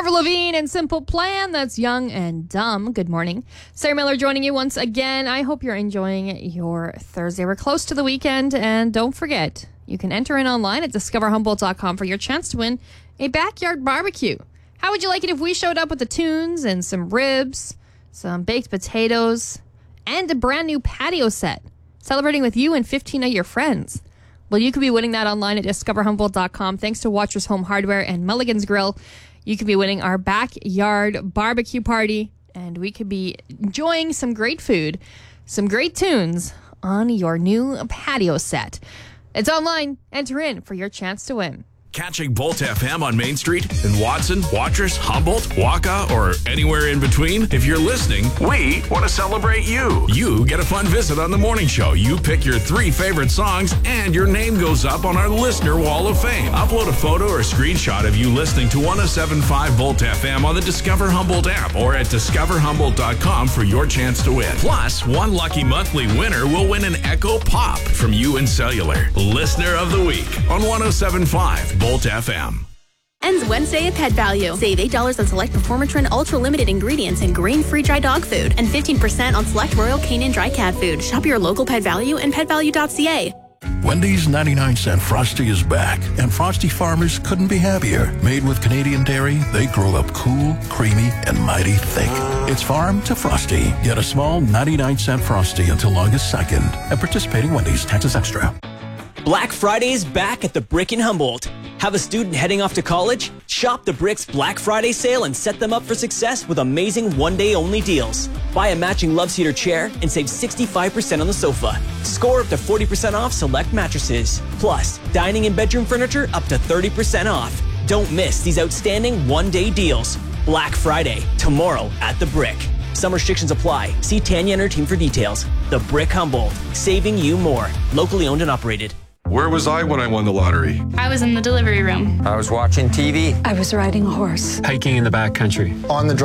Avril Lavigne and Simple Plan. That's Young and Dumb. Good morning. Sarah Miller joining you once again. I hope you're enjoying your Thursday. We're close to the weekend, and don't forget, you can enter in online at discoverhumboldt.com for your chance to win a backyard barbecue. How would you like it if we showed up with the tunes and some ribs, some baked potatoes, and a brand new patio set, celebrating with you and 15 of your friends? Well, you could be winning that online at discoverhumboldt.com. Thanks to Watchers Home Hardware and Mulligan's Grill, you could be winning our backyard barbecue party, and we could be enjoying some great food, some great tunes on your new patio set. It's online. Enter in for your chance to win. Catching Bolt FM on Main Street in Watson, Watchers, Humboldt, Waka, or anywhere in between? If you're listening, we want to celebrate you. You get a fun visit on the morning show. You pick your 3 favorite songs, and your name goes up on our Listener Wall of Fame. Upload a photo or screenshot of you listening to 107.5 Bolt FM on the Discover Humboldt app or at discoverhumboldt.com for your chance to win. Plus, one lucky monthly winner will win an Echo Pop from UN Cellular. Listener of the Week on 107.5 Bolt FM. Ends Wednesday at Pet Value. Save $8 on select Performatrin Ultra Limited ingredients and grain-free dry dog food, and 15% on select Royal Canin dry cat food. Shop your local Pet Value and petvalue.ca. Wendy's 99-cent Frosty is back, and Frosty farmers couldn't be happier. Made with Canadian dairy, they grow up cool, creamy, and mighty thick. It's farm to Frosty. Get a small 99-cent Frosty until August 2nd at participating Wendy's. Taxes extra. Black Friday is back at the Brick in Humboldt. Have a student heading off to college? Shop the Brick's Black Friday sale and set them up for success with amazing one-day-only deals. Buy a matching love seater chair and save 65% on the sofa. Score up to 40% off select mattresses. Plus, dining and bedroom furniture up to 30% off. Don't miss these outstanding one-day deals. Black Friday, tomorrow at the Brick. Some restrictions apply. See Tanya and her team for details. The Brick Humboldt, saving you more. Locally owned and operated. Where was I when I won the lottery? I was in the delivery room. I was watching TV. I was riding a horse. Hiking in the backcountry. On the